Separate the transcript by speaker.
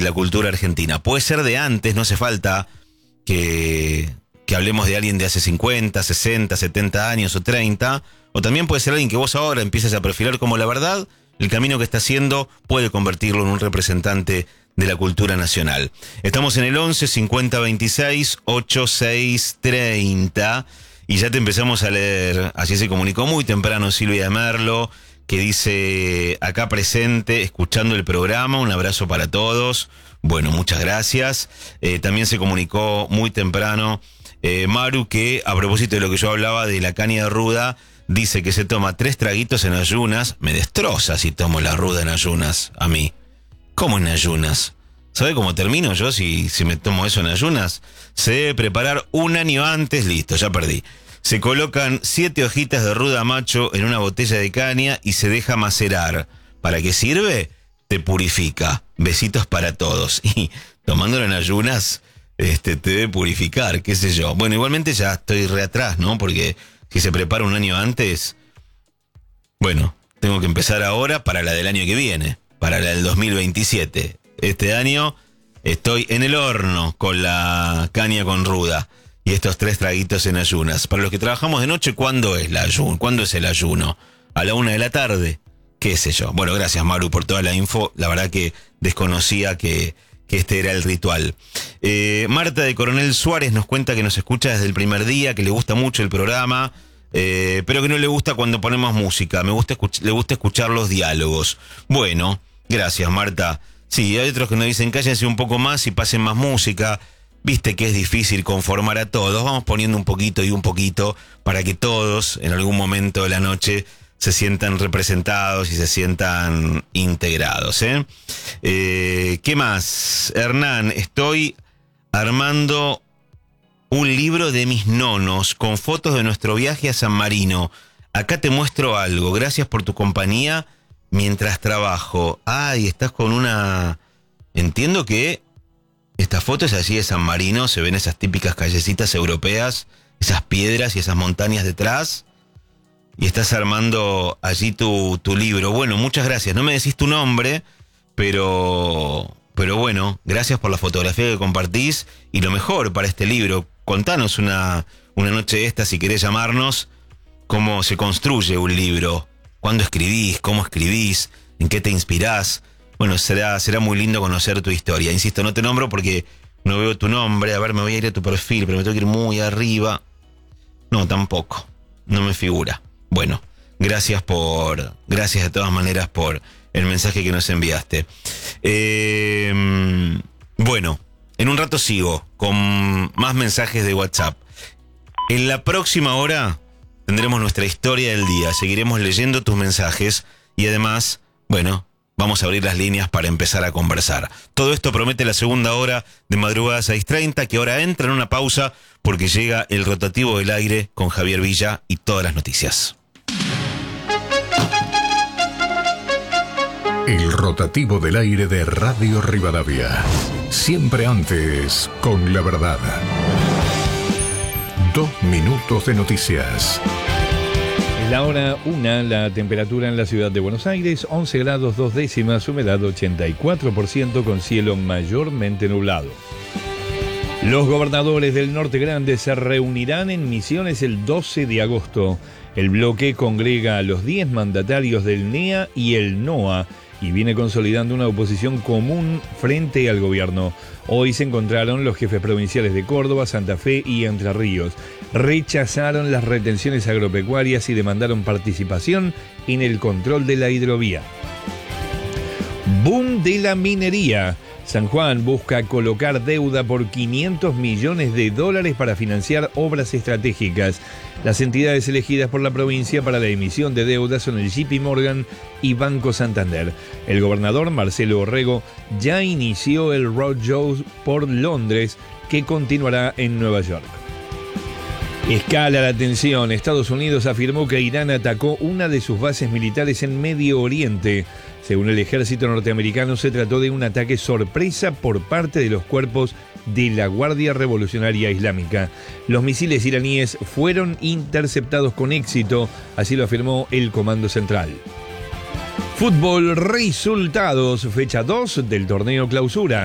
Speaker 1: la cultura argentina. Puede ser de antes, no hace falta que hablemos de alguien de hace 50, 60, 70 años o 30, o también puede ser alguien que vos ahora empieces a perfilar como la verdad, el camino que está haciendo puede convertirlo en un representante de la cultura nacional. Estamos en el 11 50 26 86 30 y ya te empezamos a leer. Así se comunicó muy temprano Silvia Merlo, que dice acá presente, escuchando el programa, un abrazo para todos. Bueno, muchas gracias. También se comunicó muy temprano Maru, que a propósito de lo que yo hablaba de la caña de ruda, dice que se toma 3 traguitos en ayunas. Me destroza si tomo la ruda en ayunas, a mí. ¿Cómo en ayunas? ¿Sabe cómo termino yo si me tomo eso en ayunas? Se debe preparar un año antes, listo, ya perdí. Se colocan 7 hojitas de ruda macho en una botella de caña y se deja macerar. ¿Para qué sirve? Te purifica. Besitos para todos. Y tomándolo en ayunas, te debe purificar, qué sé yo. Bueno, igualmente ya estoy re atrás, ¿no? Porque si se prepara un año antes, bueno, tengo que empezar ahora para la del año que viene, para la del 2027. Este año estoy en el horno con la caña con ruda y estos 3 traguitos en ayunas. Para los que trabajamos de noche, ¿cuándo es el ayuno? ¿A la 1 de la tarde? ¿Qué sé yo? Bueno, gracias Maru por toda la info. La verdad que desconocía que este era el ritual. Marta de Coronel Suárez nos cuenta que nos escucha desde el primer día, que le gusta mucho el programa, pero que no le gusta cuando ponemos música. Le gusta escuchar los diálogos. Bueno, gracias Marta. Sí, hay otros que nos dicen cállense un poco más y pasen más música. Viste que es difícil conformar a todos. Vamos poniendo un poquito y un poquito para que todos en algún momento de la noche se sientan representados y se sientan integrados, ¿Qué más? Hernán, estoy armando un libro de mis nonos con fotos de nuestro viaje a San Marino. Acá te muestro algo. Gracias por tu compañía mientras trabajo. Ay, estás con una... Entiendo que esta foto es allí de San Marino. Se ven esas típicas callecitas europeas, esas piedras y esas montañas detrás. Y estás armando allí tu libro. Bueno, muchas gracias. No me decís tu nombre, pero bueno, gracias por la fotografía que compartís. Y lo mejor para este libro, contanos una noche esta, si querés llamarnos, cómo se construye un libro. ¿Cuándo escribís? ¿Cómo escribís? ¿En qué te inspirás? Bueno, será muy lindo conocer tu historia. Insisto, no te nombro porque no veo tu nombre. A ver, me voy a ir a tu perfil, pero me tengo que ir muy arriba. No, tampoco. No me figura. Bueno, gracias de todas maneras por el mensaje que nos enviaste. Bueno, en un rato sigo con más mensajes de WhatsApp. En la próxima hora tendremos nuestra historia del día. Seguiremos leyendo tus mensajes y además, bueno, vamos a abrir las líneas para empezar a conversar. Todo esto promete la segunda hora de Madrugada 6:30, que ahora entra en una pausa porque llega el rotativo del aire con Javier Villa y todas las noticias.
Speaker 2: El rotativo del aire de Radio Rivadavia. Siempre antes con la verdad. 2 minutos de noticias.
Speaker 3: Es la hora 1, la temperatura en la ciudad de Buenos Aires, 11 grados 2 décimas, humedad 84% con cielo mayormente nublado. Los gobernadores del Norte Grande se reunirán en Misiones el 12 de agosto. El bloque congrega a los 10 mandatarios del NEA y el NOA y viene consolidando una oposición común frente al gobierno. Hoy se encontraron los jefes provinciales de Córdoba, Santa Fe y Entre Ríos. Rechazaron las retenciones agropecuarias y demandaron participación en el control de la hidrovía. Boom de la minería. San Juan busca colocar deuda por $500 millones para financiar obras estratégicas. Las entidades elegidas por la provincia para la emisión de deuda son el JP Morgan y Banco Santander. El gobernador Marcelo Orrego ya inició el roadshow por Londres, que continuará en Nueva York. Escala la tensión. Estados Unidos afirmó que Irán atacó una de sus bases militares en Medio Oriente. Según el ejército norteamericano, se trató de un ataque sorpresa por parte de los cuerpos de la Guardia Revolucionaria Islámica. Los misiles iraníes fueron interceptados con éxito, así lo afirmó el Comando Central. Fútbol, resultados, fecha 2 del torneo Clausura.